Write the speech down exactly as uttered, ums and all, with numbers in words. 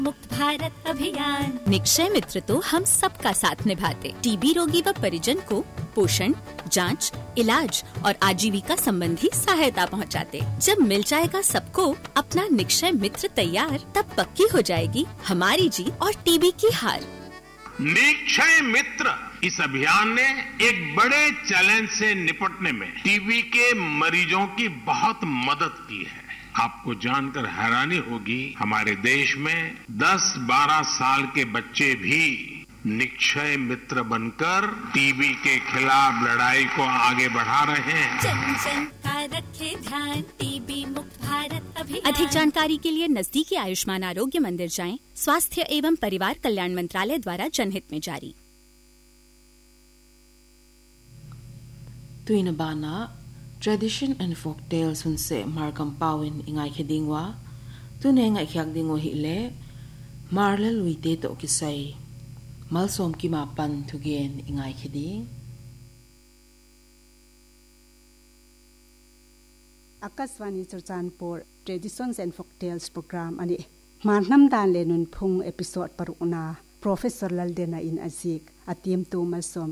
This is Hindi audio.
मुक्त भारत अभियान। निक्षय मित्र तो हम सबका साथ निभाते, टीबी रोगी व परिजन को पोषण, जांच, इलाज और आजीविका संबंधी सहायता पहुंचाते। जब मिल जाएगा सबको अपना निक्षय मित्र तैयार, तब पक्की हो जाएगी हमारी जीत और टीबी की हार। निक्षय मित्र इस अभियान ने एक बड़े चैलेंज से निपटने में टीबी के मरीजों की बहुत मदद की है। आपको जानकर हैरानी होगी, हमारे देश में दस बारह साल के बच्चे भी निक्षय मित्र बनकर टीबी के खिलाफ लड़ाई को आगे बढ़ा रहे हैं। जन जन का रखे ध्यान, टीबी मुक्त भारत अभियान। अधिक जानकारी के लिए नजदीकी आयुष्मान आरोग्य मंदिर जाएं। स्वास्थ्य एवं परिवार कल्याण मंत्रालय द्वारा जनहित में जारी। तुइन बाना Tradition and folk tales hun se markam pawin ingai khedingwa tu ne ngai khyak dingo hi le marle luite to kisai malsom ki ma pan thugen ingai kheding Akaswani Churchanpur Traditions and folk tales program ani marnam dan le nun phung episode paruna Professor Laldena in Azik atim tu malsom